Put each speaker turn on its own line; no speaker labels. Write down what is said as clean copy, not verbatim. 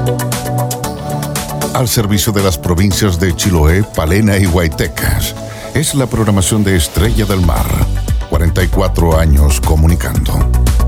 Al servicio de las provincias de Chiloé, Palena y Huaytecas. Es la programación de Estrella del Mar. 44 años comunicando.